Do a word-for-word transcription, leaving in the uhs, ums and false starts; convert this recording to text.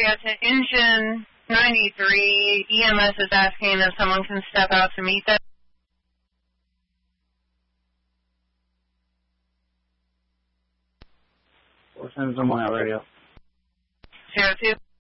radio to engine ninety-three. E M S is asking if someone can step out to meet them. We'll send someone out radio. Zero two.